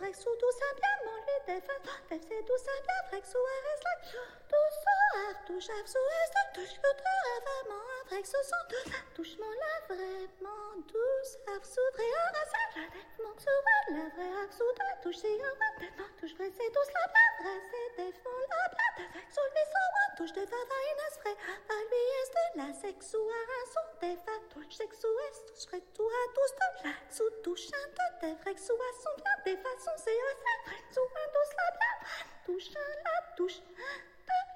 vrai sous tout ça bien manger des fans c'est tout ça bien vrai sous reste là tout ça touche à sous reste touche que tu as vraiment vrai ce sont touchement là vraiment douce à s'ouvrir à ça mon sous la vraie sous ta touche c'est un touche vrai c'est tout ça bien vrai c'est des fonds la sur les sons touche de favaines frais à lui est de la sexuation des fatouches sexuelles touche vrai tout à tous de la sous touchant des vrais sous bien des façons c'est ça sous un douce la bien touche la touche